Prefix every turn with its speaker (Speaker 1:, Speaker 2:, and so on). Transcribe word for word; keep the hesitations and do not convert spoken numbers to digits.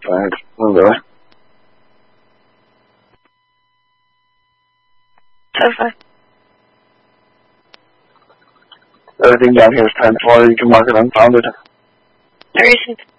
Speaker 1: Thanks. Oh, really?
Speaker 2: So far.
Speaker 1: Everything down here is ten four. You can mark it unfounded.
Speaker 2: No reason.